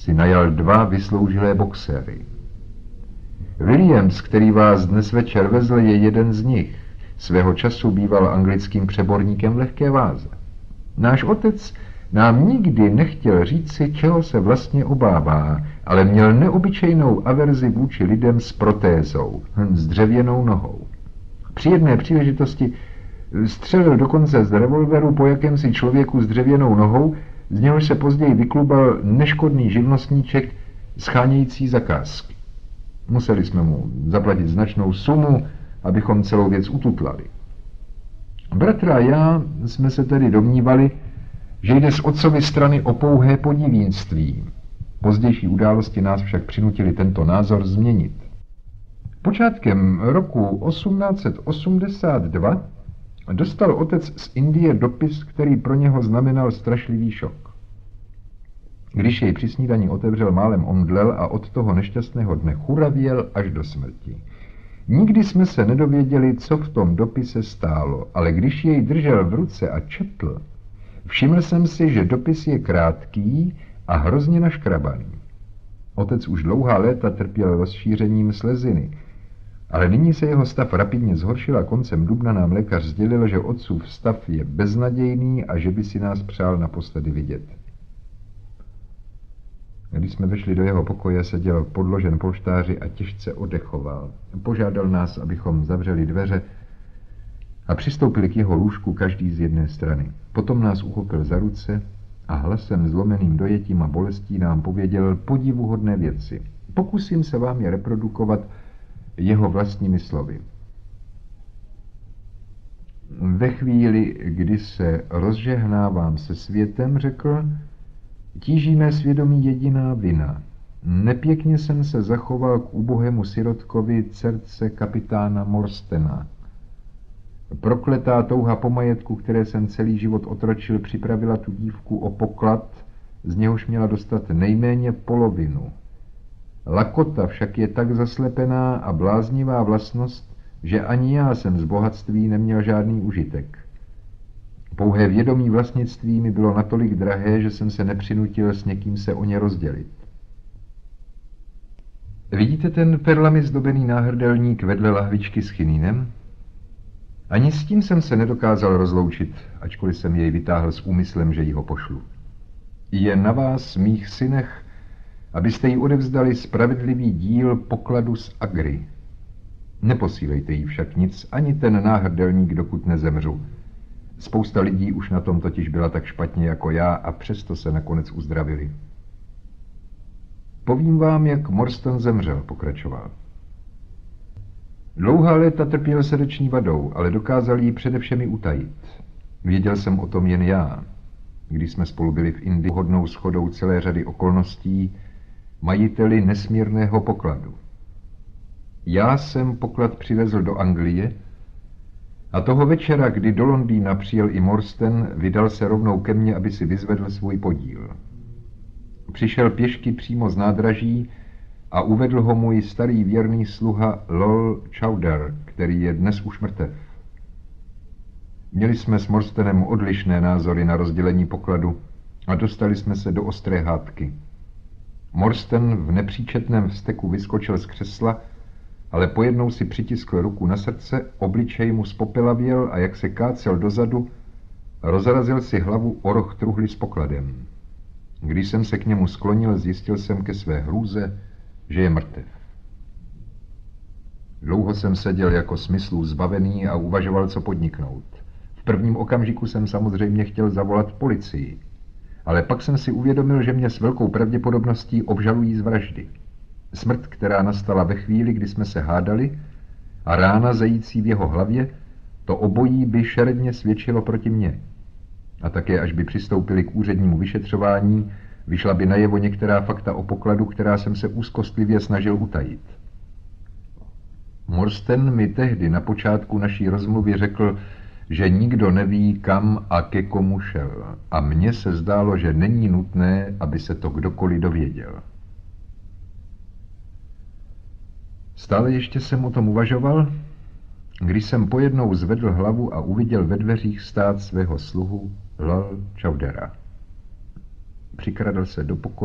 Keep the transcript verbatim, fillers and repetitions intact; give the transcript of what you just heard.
si najal dva vysloužilé boxéry. Williams, který vás dnes večer vezl, je jeden z nich. Svého času býval anglickým přeborníkem v lehké váze. Náš otec nám nikdy nechtěl říci, čeho se vlastně obává, ale měl neobyčejnou averzi vůči lidem s protézou, s dřevěnou nohou. Při jedné příležitosti střelil dokonce z revolveru po jakémsi člověku s dřevěnou nohou, z něhož se později vyklubal neškodný živnostníček schánějící zakázky. Museli jsme mu zaplatit značnou sumu, abychom celou věc ututlali. Bratr a já jsme se tedy domnívali, že jde z otcovy strany o pouhé podivínství. Pozdější události nás však přinutili tento názor změnit. Počátkem roku osmnáct set osmdesát dva dostal otec z Indie dopis, který pro něho znamenal strašlivý šok. Když jej při snídani otevřel, málem omdlel a od toho nešťastného dne churavěl až do smrti. Nikdy jsme se nedověděli, co v tom dopise stálo, ale když jej držel v ruce a četl, všiml jsem si, že dopis je krátký a hrozně naškrabaný. Otec už dlouhá léta trpěl rozšířením sleziny, ale nyní se jeho stav rapidně zhoršil a koncem dubna nám lékař sdělil, že otcův stav je beznadějný a že by si nás přál naposledy vidět. Když jsme vešli do jeho pokoje, seděl podložen polštáři a těžce odechoval. Požádal nás, abychom zavřeli dveře a přistoupili k jeho lůžku každý z jedné strany. Potom nás uchopil za ruce a hlasem zlomeným dojetím a bolestí nám pověděl podivuhodné věci. Pokusím se vám je reprodukovat jeho vlastními slovy. Ve chvíli, kdy se rozžehnávám se světem, řekl, tíží mé svědomí jediná vina. Nepěkně jsem se zachoval k ubohému sirotkovi, dcerce kapitána Morstena. Prokletá touha po majetku, které jsem celý život otročil, připravila tu dívku o poklad, z něhož měla dostat nejméně polovinu. Lakota však je tak zaslepená a bláznivá vlastnost, že ani já jsem z bohatství neměl žádný užitek. Pouhé vědomí vlastnictví mi bylo natolik drahé, že jsem se nepřinutil s někým se o ně rozdělit. Vidíte ten perlami zdobený náhrdelník vedle lahvičky s chinínem? Ani s tím jsem se nedokázal rozloučit, ačkoliv jsem jej vytáhl s úmyslem, že ji ho pošlu. Je na vás, mých synech, abyste jí odevzdali spravedlivý díl pokladu z Agry. Neposílejte jí však nic, ani ten náhrdelník, dokud nezemřu. Spousta lidí už na tom totiž byla tak špatně jako já a přesto se nakonec uzdravili. Povím vám, jak Morstan zemřel, pokračoval. Dlouhá léta trpěl srdeční vadou, ale dokázal ji především i utajit. Věděl jsem o tom jen já. Když jsme spolu byli v Indii hodnou shodou celé řady okolností, majiteli nesmírného pokladu. Já jsem poklad přivezl do Anglie a toho večera, kdy do Londýna přijel i Morstan, vydal se rovnou ke mně, aby si vyzvedl svůj podíl. Přišel pěšky přímo z nádraží a uvedl ho můj starý věrný sluha Lol Chowder, který je dnes už mrtev. Měli jsme s Morstanem odlišné názory na rozdělení pokladu a dostali jsme se do ostré hádky. Morstan v nepříčetném vzteku vyskočil z křesla, ale pojednou si přitiskl ruku na srdce, obličej mu spopelavěl a jak se kácel dozadu, rozrazil si hlavu o roh truhly s pokladem. Když jsem se k němu sklonil, zjistil jsem ke své hrůze, že je mrtev. Dlouho jsem seděl jako smyslů zbavený a uvažoval, co podniknout. V prvním okamžiku jsem samozřejmě chtěl zavolat policii, ale pak jsem si uvědomil, že mě s velkou pravděpodobností obžalují z vraždy. Smrt, která nastala ve chvíli, kdy jsme se hádali, a rána zející v jeho hlavě, to obojí by šeredně svědčilo proti mně. A také, až by přistoupili k úřednímu vyšetřování, vyšla by najevo některá fakta o pokladu, která jsem se úzkostlivě snažil utajit. Morstan mi tehdy na počátku naší rozmluvy řekl, že nikdo neví, kam a ke komu šel, a mně se zdálo, že není nutné, aby se to kdokoliv dověděl. Stále ještě jsem o tom uvažoval, když jsem pojednou zvedl hlavu a uviděl ve dveřích stát svého sluhu Lol Chowdera. Přikradl se do pokoje